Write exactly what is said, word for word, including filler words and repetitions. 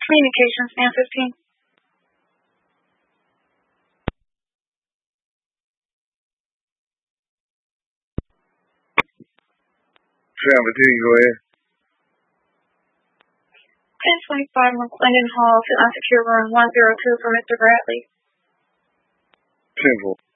Communications, man fifteen. Sam fifteen, go ahead. ten twenty-five McClendon Hall to unsecure room one zero two for Mister Bradley. ten four.